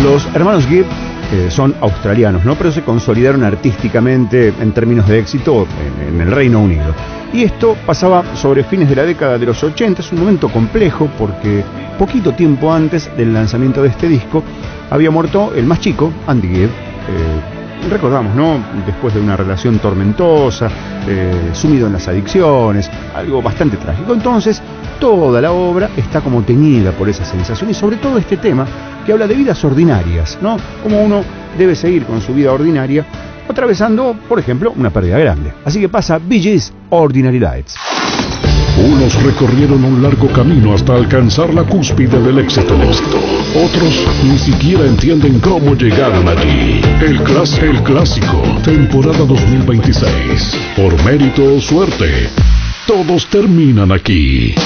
Los hermanos Gibb son australianos, ¿no? Pero se consolidaron artísticamente en términos de éxito en el Reino Unido. Y esto pasaba sobre fines de la década de los 80. Es un momento complejo porque poquito tiempo antes del lanzamiento de este disco había muerto el más chico, Andy Gibb. Recordamos, ¿no? Después de una relación tormentosa, sumido en las adicciones, algo bastante trágico. Entonces, toda la obra está como teñida por esa sensación y sobre todo este tema que habla de vidas ordinarias, ¿no? Cómo uno debe seguir con su vida ordinaria atravesando, por ejemplo, una pérdida grande. Así que pasa Bee Gees, Ordinary Lights. Unos recorrieron un largo camino hasta alcanzar la cúspide del éxito. Otros ni siquiera entienden cómo llegaron allí. El clásico, temporada 2026. Por mérito o suerte, todos terminan aquí.